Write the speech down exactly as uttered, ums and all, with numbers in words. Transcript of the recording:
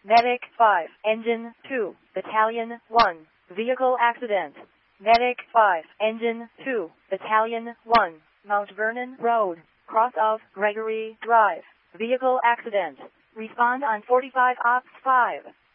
Medic five, Engine two, Battalion one, Vehicle Accident. Medic five, Engine two, Battalion one, Mount Vernon Road, cross of Gregory Drive. Vehicle Accident. Respond on forty-five Ops five.